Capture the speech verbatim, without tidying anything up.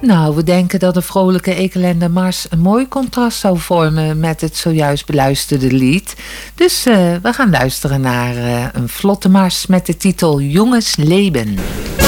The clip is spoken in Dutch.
Nou, we denken dat de vrolijke Ekelende Mars een mooi contrast zou vormen met het zojuist beluisterde lied. Dus uh, we gaan luisteren naar uh, een vlotte mars met de titel Jongens Leben.